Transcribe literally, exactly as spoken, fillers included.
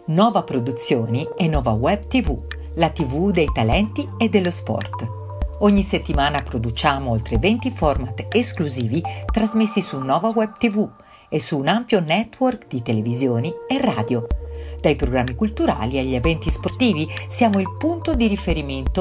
Nova Produzioni e Nova Web tivù, la tivù dei talenti e dello sport. Ogni settimana produciamo oltre venti format esclusivi trasmessi su Nova Web tivù e su un ampio network di televisioni e radio. Dai programmi culturali agli eventi sportivi siamo il punto di riferimento